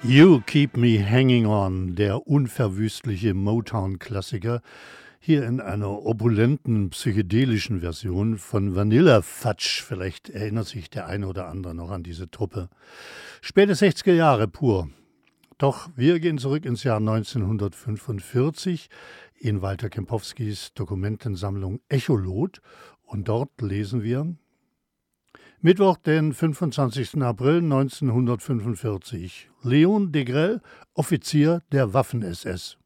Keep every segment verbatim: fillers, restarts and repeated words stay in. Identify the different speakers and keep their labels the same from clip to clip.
Speaker 1: You Keep Me Hanging On, der unverwüstliche Motown-Klassiker, hier in einer opulenten psychedelischen Version von Vanilla Fudge. Vielleicht erinnert sich der eine oder andere noch an diese Truppe. Späte sechziger Jahre pur. Doch wir gehen zurück ins Jahr neunzehnhundertfünfundvierzig in Walter Kempowskis Dokumentensammlung Echolot, und dort lesen wir: Mittwoch, den fünfundzwanzigsten April neunzehnhundertfünfundvierzig. Leon Degrelle, Offizier der Waffen-S S.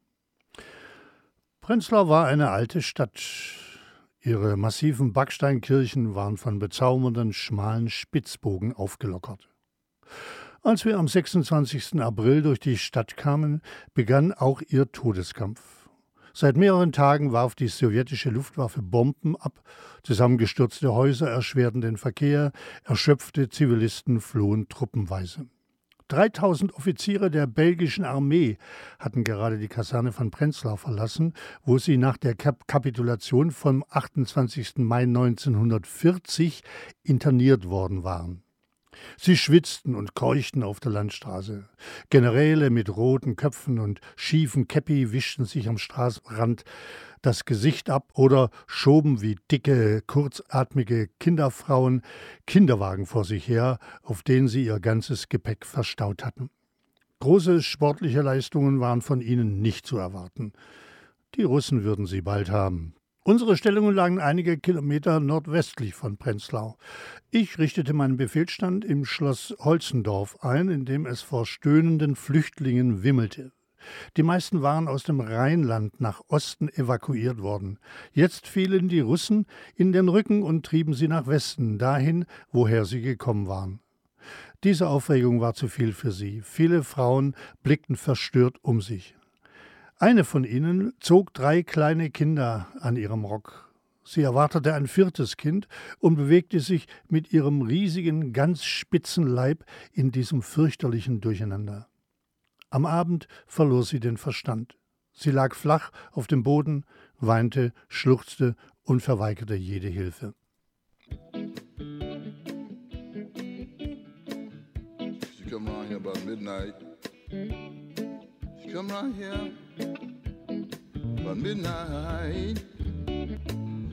Speaker 1: Prenzlau war eine alte Stadt. Ihre massiven Backsteinkirchen waren von bezaubernden, schmalen Spitzbogen aufgelockert. Als wir am sechsundzwanzigsten April durch die Stadt kamen, begann auch ihr Todeskampf. Seit mehreren Tagen warf die sowjetische Luftwaffe Bomben ab, zusammengestürzte Häuser erschwerten den Verkehr, erschöpfte Zivilisten flohen truppenweise. dreitausend Offiziere der belgischen Armee hatten gerade die Kaserne von Prenzlau verlassen, wo sie nach der Kap- Kapitulation vom achtundzwanzigsten Mai neunzehnhundertvierzig interniert worden waren. Sie schwitzten und keuchten auf der Landstraße. Generäle mit roten Köpfen und schiefen Käppi wischten sich am Straßenrand das Gesicht ab oder schoben wie dicke, kurzatmige Kinderfrauen Kinderwagen vor sich her, auf denen sie ihr ganzes Gepäck verstaut hatten. Große sportliche Leistungen waren von ihnen nicht zu erwarten. Die Russen würden sie bald haben. Unsere Stellungen lagen einige Kilometer nordwestlich von Prenzlau. Ich richtete meinen Befehlsstand im Schloss Holzendorf ein, in dem es vor stöhnenden Flüchtlingen wimmelte. Die meisten waren aus dem Rheinland nach Osten evakuiert worden. Jetzt fielen die Russen in den Rücken und trieben sie nach Westen, dahin, woher sie gekommen waren. Diese Aufregung war zu viel für sie. Viele Frauen blickten verstört um sich. Eine von ihnen zog drei kleine Kinder an ihrem Rock. Sie erwartete ein viertes Kind und bewegte sich mit ihrem riesigen, ganz spitzen Leib in diesem fürchterlichen Durcheinander. Am Abend verlor sie den Verstand. Sie lag flach auf dem Boden, weinte, schluchzte und verweigerte jede Hilfe.
Speaker 2: She come around here about midnight. She come around here about midnight.